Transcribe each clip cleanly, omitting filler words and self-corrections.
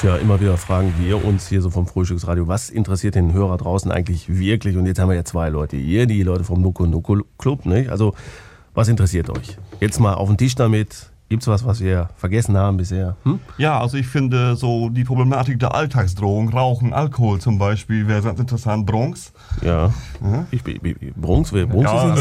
Tja, immer wieder fragen wir uns hier so vom Frühstücksradio, was interessiert den Hörer draußen eigentlich wirklich? Und jetzt haben wir ja zwei Leute hier, die Leute vom Nuku Nuku Club, nicht? Also, was interessiert euch? Jetzt mal auf den Tisch damit. Gibt's was wir vergessen haben bisher? Ja, also ich finde so die Problematik der Alltagsdrohung, Rauchen, Alkohol zum Beispiel, wäre ganz interessant. Bronx. Ja. Bronx ja, ist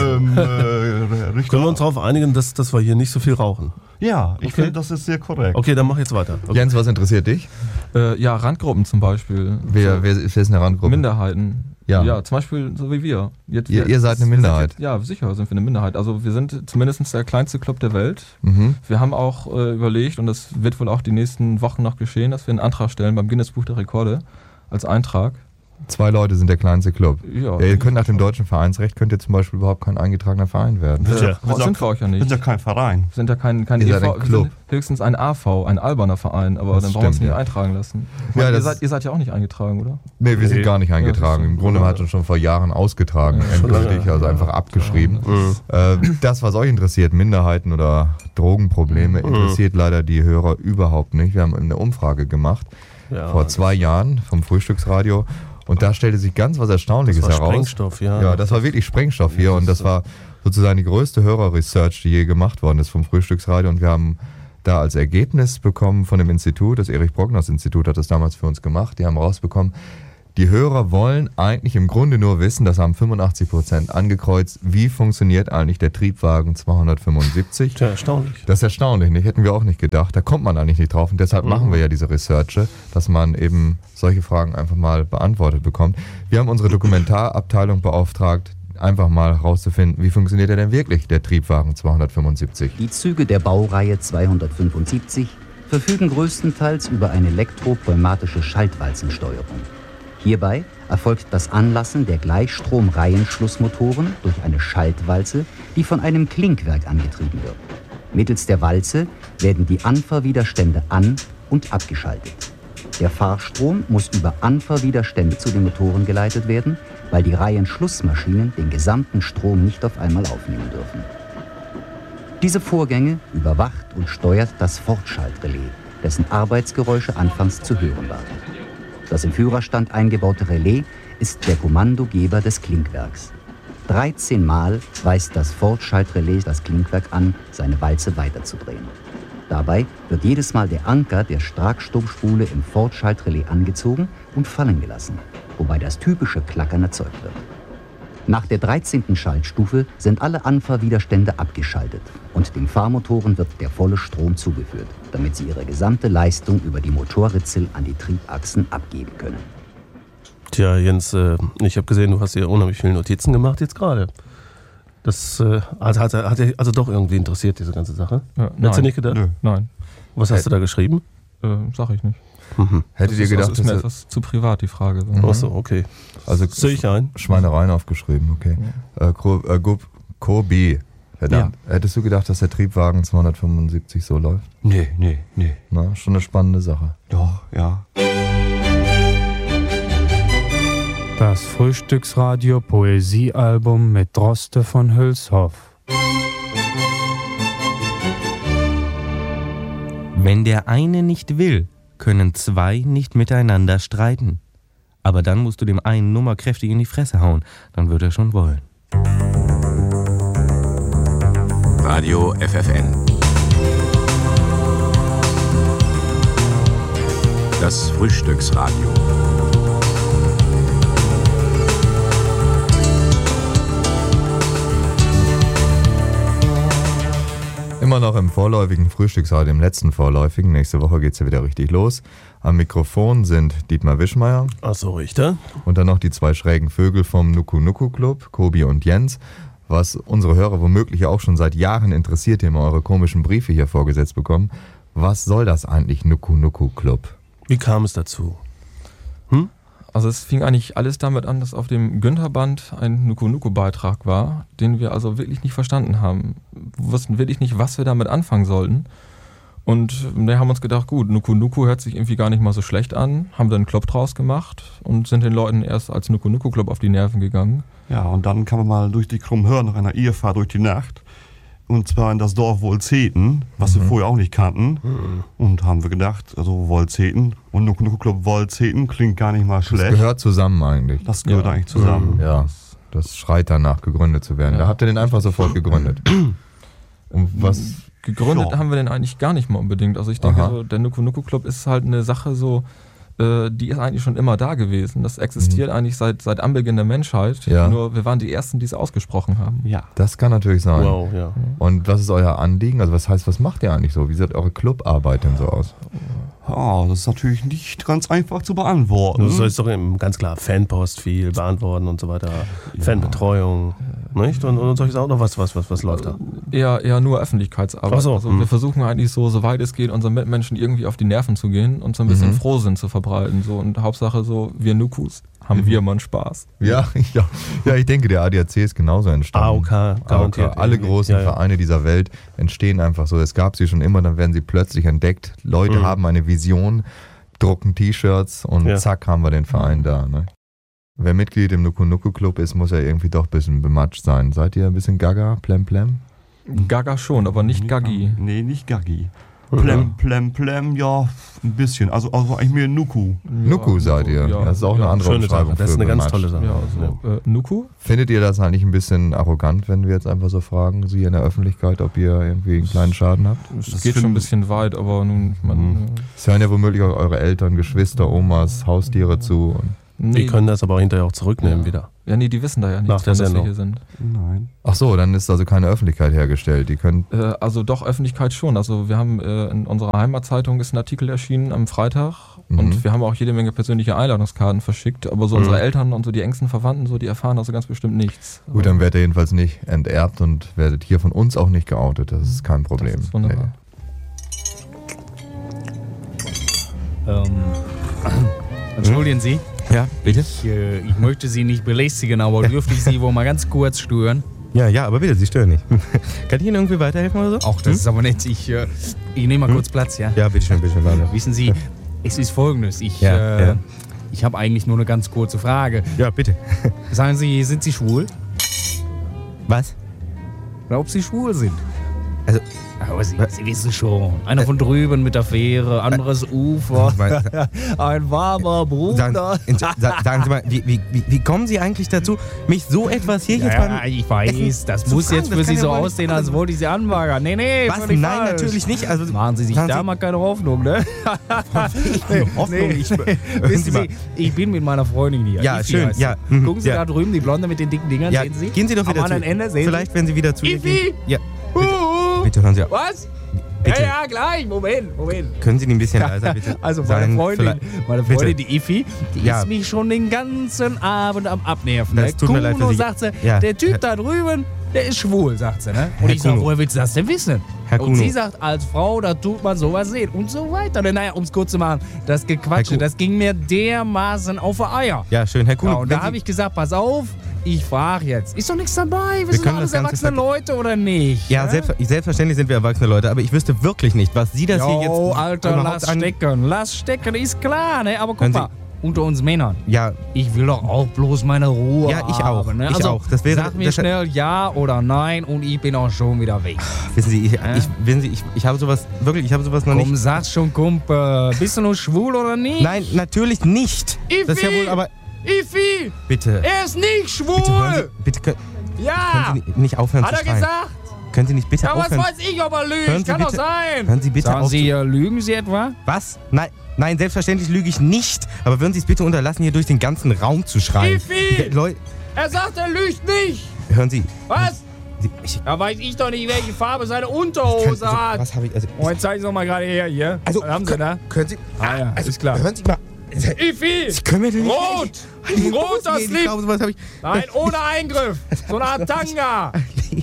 Können wir uns darauf einigen, dass wir hier nicht so viel rauchen? Ja, ich finde, das ist sehr korrekt. Okay, dann mach jetzt weiter. Okay. Jens, was interessiert dich? Ja, Randgruppen zum Beispiel. Wer ist eine Randgruppe? Minderheiten. Ja, zum Beispiel so wie wir. Ihr seid eine Minderheit. Ja, sicher sind wir eine Minderheit. Also wir sind zumindest der kleinste Club der Welt. Wir haben auch überlegt, und das wird wohl auch die nächsten Wochen noch geschehen, dass wir einen Antrag stellen beim Guinness-Buch der Rekorde als Eintrag. 2 Leute sind der kleinste Club. Ja, ihr könnt nach dem deutschen Vereinsrecht zum Beispiel überhaupt kein eingetragener Verein werden. Sind wir euch ja nicht. Wir sind ja kein Verein. Wir sind ja kein ihr seid ein Club. Höchstens ein AV, ein alberner Verein, aber das dann brauchen wir uns nicht eintragen lassen. Ja, ihr seid ja auch nicht eingetragen, oder? Nee, wir sind gar nicht eingetragen. Im Grunde hat uns schon vor Jahren ausgetragen, endgültig, also einfach abgeschrieben. Das, was euch interessiert, Minderheiten oder Drogenprobleme, interessiert leider die Hörer überhaupt nicht. Wir haben eine Umfrage gemacht vor 2 Jahren vom Frühstücksradio. Und da stellte sich ganz was Erstaunliches heraus. Sprengstoff, ja, das war wirklich Sprengstoff hier. Und das war sozusagen die größte Hörerresearch, die je gemacht worden ist vom Frühstücksradio. Und wir haben da als Ergebnis bekommen von dem Institut, das Erich-Brockners-Institut hat das damals für uns gemacht, die haben rausbekommen, die Hörer wollen eigentlich im Grunde nur wissen, das haben 85% angekreuzt, wie funktioniert eigentlich der Triebwagen 275. Tja, erstaunlich. Das ist erstaunlich, nicht? Hätten wir auch nicht gedacht. Da kommt man eigentlich nicht drauf und deshalb machen wir ja diese Researche, dass man eben solche Fragen einfach mal beantwortet bekommt. Wir haben unsere Dokumentarabteilung beauftragt, einfach mal herauszufinden, wie funktioniert er denn wirklich, der Triebwagen 275. Die Züge der Baureihe 275 verfügen größtenteils über eine elektropneumatische Schaltwalzensteuerung. Hierbei erfolgt das Anlassen der Gleichstrom-Reihenschlussmotoren durch eine Schaltwalze, die von einem Klinkwerk angetrieben wird. Mittels der Walze werden die Anfahrwiderstände an- und abgeschaltet. Der Fahrstrom muss über Anfahrwiderstände zu den Motoren geleitet werden, weil die Reihenschlussmaschinen den gesamten Strom nicht auf einmal aufnehmen dürfen. Diese Vorgänge überwacht und steuert das Fortschaltrelais, dessen Arbeitsgeräusche anfangs zu hören waren. Das im Führerstand eingebaute Relais ist der Kommandogeber des Klinkwerks. 13 Mal weist das Fortschaltrelais das Klinkwerk an, seine Walze weiterzudrehen. Dabei wird jedes Mal der Anker der Starkstromspule im Fortschaltrelais angezogen und fallen gelassen, wobei das typische Klackern erzeugt wird. Nach der 13. Schaltstufe sind alle Anfahrwiderstände abgeschaltet und den Fahrmotoren wird der volle Strom zugeführt, damit sie ihre gesamte Leistung über die Motorritzel an die Triebachsen abgeben können. Tja, Jens, ich habe gesehen, du hast hier unheimlich viele Notizen gemacht jetzt gerade. Das hat also doch irgendwie interessiert, diese ganze Sache. Ja, Hättest du nicht gedacht? Nö, nein. Was hast du da geschrieben? Sag ich nicht. Hättet ihr gedacht, das ist mir etwas zu privat, die Frage. Ach so, okay. Also sehe ich ein. Schweinereien aufgeschrieben, okay. Kobi, verdammt. Ja. Hättest du gedacht, dass der Triebwagen 275 so läuft? Nee. Na, schon eine spannende Sache. Doch, ja. Das Frühstücksradio Poesiealbum mit Droste von Hülshoff. Wenn der eine nicht will, können 2 nicht miteinander streiten. Aber dann musst du dem einen nur mal kräftig in die Fresse hauen, dann wird er schon wollen. Radio FFN. Das Frühstücksradio. Immer noch im vorläufigen Frühstücksradio, im letzten vorläufigen. Nächste Woche geht es ja wieder richtig los. Am Mikrofon sind Dietmar Wischmeier. Ach so, Richter. Und dann noch die 2 schrägen Vögel vom Nuku Nuku Club, Kobi und Jens. Was unsere Hörer womöglich auch schon seit Jahren interessiert, die immer eure komischen Briefe hier vorgesetzt bekommen. Was soll das eigentlich, Nuku Nuku Club? Wie kam es dazu? Also es fing eigentlich alles damit an, dass auf dem Günther-Band ein Nuku-Nuku-Beitrag war, den wir also wirklich nicht verstanden haben. Wir wussten wirklich nicht, was wir damit anfangen sollten. Und wir haben uns gedacht, gut, Nuku Nuku hört sich irgendwie gar nicht mal so schlecht an, haben dann einen Club draus gemacht und sind den Leuten erst als Nuku Nuku Club auf die Nerven gegangen. Ja, und dann kam man mal durch die Krummhörn nach einer Irrfahrt durch die Nacht Und zwar in das Dorf Wolzeten, was wir vorher auch nicht kannten. Und haben wir gedacht, also Wolzeten und Nuku Nuku Club Wolzeten klingt gar nicht mal schlecht. Das gehört zusammen eigentlich. Das gehört eigentlich zusammen. Ja, das schreit danach, gegründet zu werden. Da habt ihr den einfach sofort gegründet. Und was... Gegründet haben wir den eigentlich gar nicht mal unbedingt. Also ich denke, so, der Nuku Nuku Club ist halt eine Sache so, die ist eigentlich schon immer da gewesen. Das existiert eigentlich seit Anbeginn der Menschheit. Ja. Nur wir waren die Ersten, die es ausgesprochen haben. Ja. Das kann natürlich sein. Wow, ja. Und was ist euer Anliegen? Also was macht ihr eigentlich so? Wie sieht eure Clubarbeit denn so aus? Oh, das ist natürlich nicht ganz einfach zu beantworten. Du sollst doch ganz klar Fanpost viel beantworten und so weiter. Fanbetreuung, nicht? Und solches auch noch was läuft da? Eher nur Öffentlichkeitsarbeit. Ach so, Also wir versuchen eigentlich so weit es geht, unseren Mitmenschen irgendwie auf die Nerven zu gehen und so ein bisschen Frohsinn zu verbreiten. So. Und Hauptsache so, wir Nukus haben wir mal Spaß. Ja, ich denke, der ADAC ist genauso entstanden. AOK, garantiert. Alle großen Vereine dieser Welt entstehen einfach so. Es gab sie schon immer, dann werden sie plötzlich entdeckt. Leute haben eine Vision, drucken T-Shirts und zack haben wir den Verein da. Ne? Wer Mitglied im Nuku Nuku Club ist, muss ja irgendwie doch ein bisschen bematscht sein. Seid ihr ein bisschen gaga, plem? Gaga schon, aber nicht Gaggi. Nee, nicht Gaggi. Plem, ja, ein bisschen. Also eigentlich mehr Nuku. Nuku seid ihr. Ja. Das ist auch eine andere Schöne Umschreibung Sache. Das ist für eine ganz bematscht. tolle Sache. Ja, so. Nuku? Findet ihr das eigentlich ein bisschen arrogant, wenn wir jetzt einfach so fragen, Sie in der Öffentlichkeit, ob ihr irgendwie einen kleinen Schaden habt? Es geht schon ein bisschen weit, aber nun... Es hören ja womöglich auch eure Eltern, Geschwister, Omas, Haustiere zu. Die können das aber auch hinterher auch zurücknehmen wieder. Ja, nee, die wissen da ja Nach nichts, der dass wir Sendung. hier sind. Nein. Ach so, dann ist also keine Öffentlichkeit hergestellt. Die können... Also doch, Öffentlichkeit schon. Also wir haben in unserer Heimatzeitung ist ein Artikel erschienen am Freitag und wir haben auch jede Menge persönliche Einladungskarten verschickt, aber so unsere Eltern und so die engsten Verwandten, so die erfahren also ganz bestimmt nichts. Gut, dann werdet ihr jedenfalls nicht enterbt und werdet hier von uns auch nicht geoutet. Das ist kein Problem. Das ist wunderbar. Entschuldigen Sie, Ja, bitte? ich möchte Sie nicht belästigen, aber dürfte ich Sie wohl mal ganz kurz stören? Ja, aber bitte, Sie stören nicht. Kann ich Ihnen irgendwie weiterhelfen oder so? Auch das ist aber nett. Ich nehme mal kurz Platz, ja? Ja, bitteschön, warte. Wissen Sie, es ist Folgendes. Ich habe eigentlich nur eine ganz kurze Frage. Ja, bitte. Sagen Sie, sind Sie schwul? Was? Oder ob Sie schwul sind? Also, aber Sie wissen schon. Einer von drüben mit der Fähre, anderes Ufer. Ein warmer Bruder. Sagen Sie mal, wie kommen Sie eigentlich dazu, mich so etwas hier jetzt Ja, ich weiß, das muss fragen, jetzt für das Sie kann so ja wohl nicht aussehen, sein. als wollte ich Sie anbaggern. Nee, Was? völlig Nein, falsch. natürlich nicht. Also, Machen Sie sich sagen da Sie- mal keine Hoffnung, ne? Hoffnung, Wissen Sie, ich bin mit meiner Freundin hier. Ja, Ifi schön, heißt ja. sie. Mhm, Gucken Sie ja. da drüben, die Blonde mit den dicken Dingern, Ja, sehen Sie? gehen Sie doch wieder Am zu anderen Ende, sehen Vielleicht, wenn Sie wieder zu ihr Ifi! gehen. Ja, bitte hören Sie auf. Was? Bitte. Ja, gleich. Moment. Können Sie ein bisschen leiser bitte Also sein? meine Freundin, Bitte. die Ifi, die Ja. ist mich schon den ganzen Abend am Abnerven. Das tut mir leid für Kuno, Sie. sagt sie, Ja. der Typ da drüben, der ist schwul, sagt sie. Ne? Und Herr ich sage, Kuno. woher willst du das denn wissen? Herr Und Kuno. sie sagt, als Frau, da tut man sowas sehen und so weiter. Naja, um es kurz zu machen, das Herr Gequatsche, Kuno. das ging mir dermaßen auf die Eier. Ja, schön, Herr Kuhn. Ja, und da habe ich gesagt, pass auf, ich frage jetzt. Ist doch nichts dabei, wir sind können doch alles das Ganze erwachsene Leute, oder nicht? Ja, selbstverständlich sind wir erwachsene Leute, aber ich wüsste wirklich nicht, was Sie das hier jetzt Jo, Alter, überhaupt lass stecken, ist klar, ne? Aber guck Hören Sie- mal, unter uns Männern, Ja, ich will doch auch bloß meine Ruhe Ja, ich auch. haben, ne? Ich Also, auch. Das wäre- sag mir das- schnell ja oder nein und ich bin auch schon wieder weg. wissen Sie, ich habe sowas, wirklich, ich habe sowas noch Komm, nicht. sag schon, Kumpel, bist du nur schwul oder nicht? Nein, natürlich nicht. Ifi! Das ist ja wohl, aber Ifi, bitte. er ist nicht schwul! Bitte hören Sie, bitte können Ja! Sie nicht aufhören Hat zu er schreien. gesagt? Können Sie nicht bitte Ja, was aufhören? weiß ich, ob er Hören lügt? Sie Kann doch bitte- sein! Hören Sie bitte Sagen auf. Sie, lügen Sie etwa? Was? Nein, selbstverständlich lüge ich nicht. Aber würden Sie es bitte unterlassen, hier durch den ganzen Raum zu schreien? Ifi! Leute, Er sagt, er lügt nicht! hören Sie. Was? Ich, Da weiß ich doch nicht, welche Farbe seine kann, Unterhose hat. was habe ich, also, Oh, jetzt zeigen Sie doch mal gerade her, hier. also Was haben Sie da? können Sie, Ah ja, ist klar. hören Sie mal. Ifi! Sie können mir denn nicht... Rot! Ein roter Ich Slip! glaube, sowas habe ich... Nein, ohne Eingriff! So eine Art Tanga!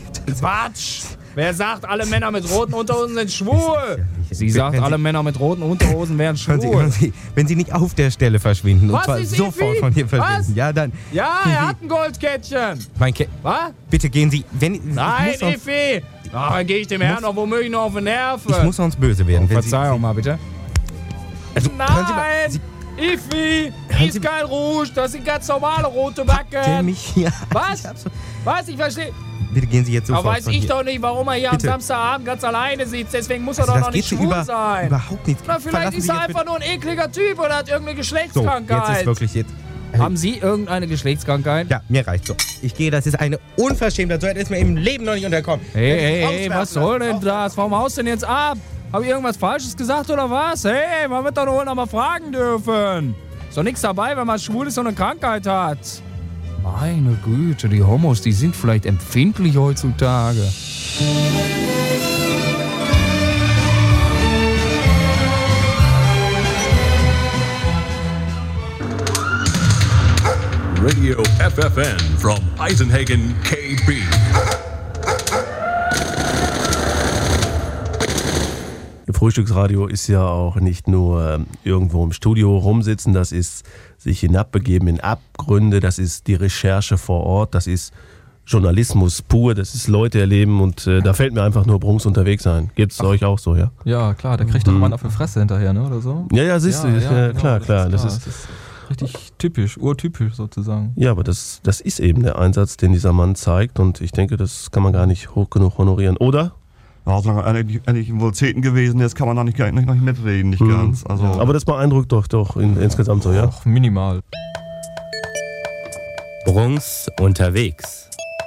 Quatsch! Wer sagt, alle Männer mit roten Unterhosen sind schwul? Sie sagt, Wenn Sie- alle Männer mit roten Unterhosen wären Hören schwul. Sie, wenn Sie nicht auf der Stelle verschwinden, Was und zwar ist sofort Ifi? von hier verschwinden, Was? ja dann, Ja, er hat ein Goldkettchen. Was? bitte gehen Sie, wenn Nein, ich muss sonst, Ifi! Ach, dann gehe ich dem Herrn noch womöglich noch auf die Nerven. ich muss sonst böse werden. Wenn Verzeihung mal, bitte. Also, hören Sie mal, Nein! Sie Ifi! Hören Ist Sie- kein Rouge, das sind ganz normale rote der Backen. mich hier... Was? Was? Ich verstehe. Bitte gehen Sie jetzt sofort Aber weiß von ich hier. doch nicht, warum er hier Bitte. am Samstagabend ganz alleine sitzt. Deswegen muss er Also doch das noch nicht geht Sie schwul sein. überhaupt nicht. Na, vielleicht Verlassen ist Sie er jetzt einfach nur ein ekliger Typ oder hat irgendeine So, Geschlechtskrankheit. jetzt ist wirklich jetzt. Haben Sie irgendeine Geschlechtskrankheit? Ja, mir reicht so. Ich gehe, das ist eine Unverschämtheit. So etwas ist mir im Leben noch nicht unterkommen. Hey, was soll denn das? Warum haust du denn jetzt ab? Hab ich irgendwas Falsches gesagt oder was? Hey, man wird doch wohl noch mal fragen dürfen. Ist doch nichts dabei, wenn man schwul ist und eine Krankheit hat. Meine Güte, die Homos, die sind vielleicht empfindlich heutzutage. Radio FFN from Eisenhagen, KB. Frühstücksradio ist ja auch nicht nur irgendwo im Studio rumsitzen, das ist sich hinabbegeben in Abgründe, das ist die Recherche vor Ort, das ist Journalismus pur, das ist Leute erleben und da fällt mir einfach nur Brunks unterwegs ein. Geht's euch auch so, ja? Ja, klar, der kriegt doch immer auf die Fresse hinterher, ne, oder so? Ja, siehst du, klar. Das ist richtig typisch, urtypisch sozusagen. Ja, aber das ist eben der Einsatz, den dieser Mann zeigt und ich denke, das kann man gar nicht hoch genug honorieren, oder? Ja, solange er eigentlich in Volzeten gewesen ist, kann man da nicht mitreden, nicht ganz. Also. Aber das beeindruckt doch insgesamt so, ja? Auch minimal. Brunks unterwegs.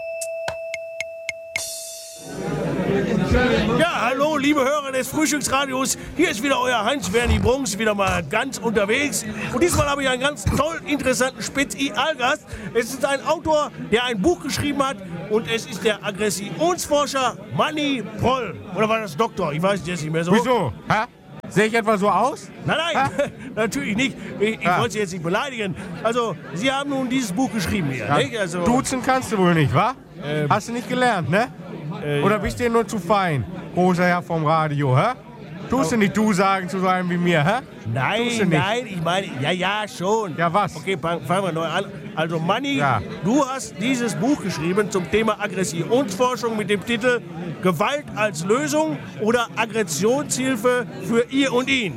Ja, hallo, liebe Hörer des Frühstücksradios. Hier ist wieder euer Heinz-Werni Brunks, wieder mal ganz unterwegs. Und diesmal habe ich einen ganz toll interessanten Spezialgast. Es ist ein Autor, der ein Buch geschrieben hat. Und es ist der Aggressionsforscher Manni Proll. Oder war das Doktor? Ich weiß es jetzt nicht mehr so. Wieso? Hä? Sehe ich etwa so aus? Nein, natürlich nicht. Ich wollte Sie jetzt nicht beleidigen. Also, Sie haben nun dieses Buch geschrieben hier, Ja, nicht? Also, duzen kannst du wohl nicht, wa? Hast du nicht gelernt, ne? Oder bist du nur zu fein, großer Herr vom Radio, hä? Tust du nicht du sagen zu so einem wie mir, hä? Nein, ich meine, ja, schon. Ja, was? Okay, fangen wir neu an. Also, Manni, Ja. du hast dieses Buch geschrieben zum Thema Aggressionsforschung mit dem Titel Gewalt als Lösung oder Aggressionshilfe für ihr und ihn.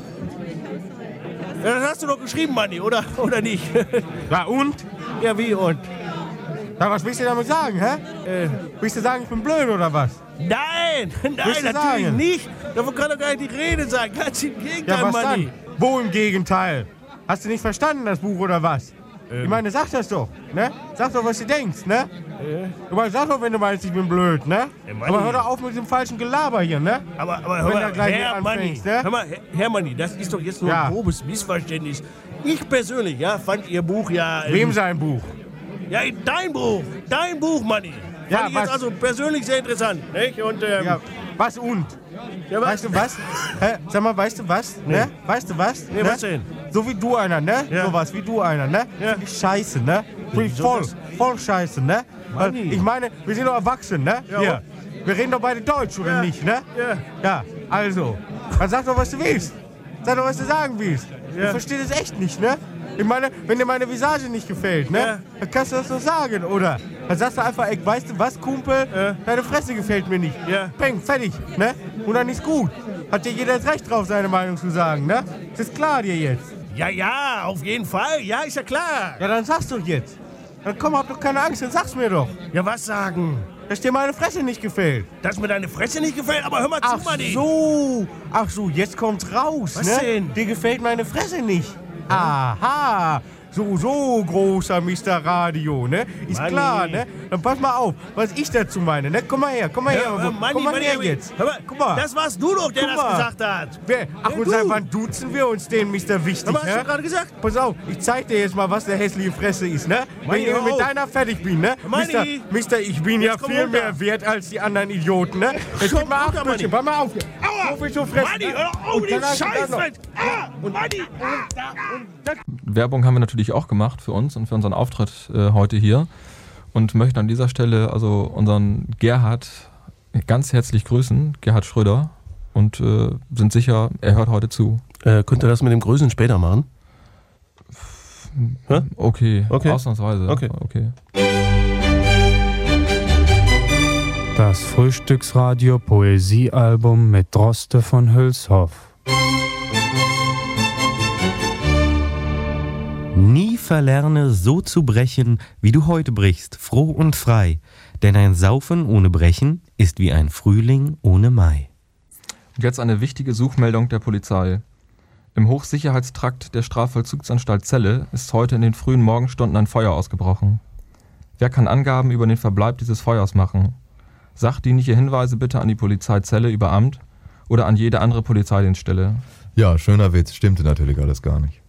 Ja, das hast du doch geschrieben, Manni, oder nicht? Ja, und? Ja, wie und? Ja, was willst du damit sagen, hä? Willst du sagen, ich bin blöd oder was? Nein, Willst du natürlich sagen? nicht. Davon kann doch gar nicht die Rede sein. Ganz im Gegenteil, Ja, was Manni. dann? Wo im Gegenteil? Hast du nicht verstanden, das Buch, oder was? Ich meine, sag das doch, ne? Sag doch, was du denkst, ne? Du meinst, sag doch, wenn du meinst, ich bin blöd, ne? Manni. Aber hör doch auf mit dem falschen Gelaber hier, ne? Aber Wenn hör du mal, gleich Herr hier Manni, anfängst, ne? hör mal, Herr Manni, das ist doch jetzt nur Ja. ein grobes Missverständnis. Ich persönlich, fand Ihr Buch ja... Wem sein Buch? Ja, dein Buch, Manni. Ja, Fand ich jetzt was? also persönlich sehr interessant, nicht? Und, Ja, was und? ja, was? Weißt du was? Hä? Sag mal, weißt du was? Ne? Weißt du was? Nee, ne? was denn? So wie du einer, ne? Ja. Sowas wie du einer, ne? Ja. Finde ich scheiße, ne? Finde ich Wieso das? voll scheiße, ne? Weil Manni. ich meine, wir sind doch erwachsen, ne? Ja. Hier. Wir reden doch beide Deutsch, oder Ja. nicht, ne? Ja. Ja, also. Dann sag doch, was du willst. Sag doch, was du sagen willst. Ja. Ich verstehe das echt nicht, ne? Ich meine, wenn dir meine Visage nicht gefällt, ne? Ja. Dann kannst du das doch sagen, oder? Dann sagst du einfach, ey, weißt du was, Kumpel? Deine Fresse gefällt mir nicht. Ja. Peng, fertig, ne? Und dann ist gut. Hat dir jeder das Recht drauf, seine Meinung zu sagen, ne? Das ist klar dir jetzt. Ja, auf jeden Fall. Ja, ist ja klar. Ja, dann sag's doch jetzt. Dann komm, hab doch keine Angst, dann sag's mir doch. Ja, was sagen? Dass dir meine Fresse nicht gefällt. Dass mir deine Fresse nicht gefällt? Aber hör mal zu, Manni. Ach so, jetzt kommt's raus, Was ne? denn? Dir gefällt meine Fresse nicht. Aha, so großer Mr. Radio, ne? Ist Manni. klar, ne? Dann pass mal auf, was ich dazu meine, ne? Komm mal her, Manni, komm mal her Manni, jetzt. Hör mal, Guck mal. das warst du doch, der Guck das mal. gesagt hat. Ach, Ja, und du. seit wann duzen wir uns den, Mr. Wichtig, Aber hast ne? du gerade gesagt? Pass auf, ich zeig dir jetzt mal, was der hässliche Fresse ist, ne? Manni, Wenn hör ich mit auf. deiner fertig bin, ne? Manni. Mister, ich bin ja Jetzt komm viel runter. mehr wert als die anderen Idioten, ne? Jetzt Komm gib mal runter, acht, Manni. Bildchen, pass mal auf. Aua. So viel zu fressen, Manni, ne? hör auf, Und die dann hast du Scheiße. dann noch- Und Manni. Werbung haben wir natürlich auch gemacht für uns und für unseren Auftritt heute hier und möchten an dieser Stelle also unseren Gerhard ganz herzlich grüßen, Gerhard Schröder, und sind sicher, er hört heute zu. Könnt ihr das mit dem Grüßen später machen? Hä? Okay, Okay. ausnahmsweise. Okay. Das Frühstücksradio Poesiealbum mit Droste von Hülshoff. Nie verlerne, so zu brechen, wie du heute brichst, froh und frei. Denn ein Saufen ohne Brechen ist wie ein Frühling ohne Mai. Und jetzt eine wichtige Suchmeldung der Polizei. Im Hochsicherheitstrakt der Strafvollzugsanstalt Celle ist heute in den frühen Morgenstunden ein Feuer ausgebrochen. Wer kann Angaben über den Verbleib dieses Feuers machen? Sachdienliche Hinweise bitte an die Polizei Celle über Amt oder an jede andere Polizeidienststelle. Ja, schöner Witz, stimmte natürlich alles gar nicht.